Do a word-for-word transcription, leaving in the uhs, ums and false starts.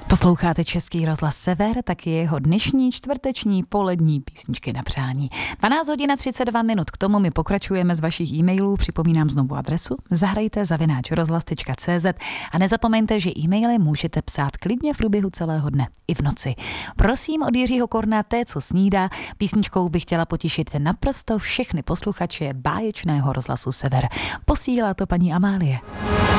Posloucháte Český rozhlas Sever, tak je jeho dnešní čtvrteční polední písničky na přání. dvanáct hodin a třicet dva minut, k tomu my pokračujeme z vašich e-mailů, připomínám znovu adresu, zahrajte zavináč rozhlas tečka cé zet a nezapomeňte, že e-maily můžete psát klidně v průběhu celého dne, i v noci. Prosím od Jiřího Korna, té, co snídá, písničkou bych chtěla potěšit naprosto všechny posluchače báječného rozhlasu Sever. Posílá to paní Amálie.